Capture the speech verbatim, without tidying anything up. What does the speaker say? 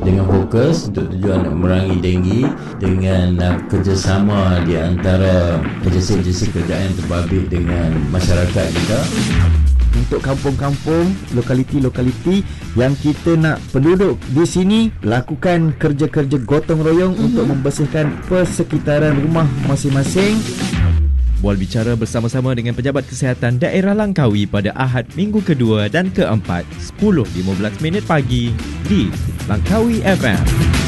dengan fokus untuk tujuan nak memerangi denggi dengan uh, kerjasama di antara agensi-agensi kerajaan terbabit dengan masyarakat kita. Untuk kampung-kampung, lokaliti-lokaliti yang kita nak penduduk di sini lakukan kerja-kerja gotong royong mm-hmm. untuk membersihkan persekitaran rumah masing-masing. Bual bicara bersama-sama dengan Pejabat Kesihatan Daerah Langkawi pada Ahad minggu kedua dan keempat sepuluh lima belas minit pagi di Langkawi F M.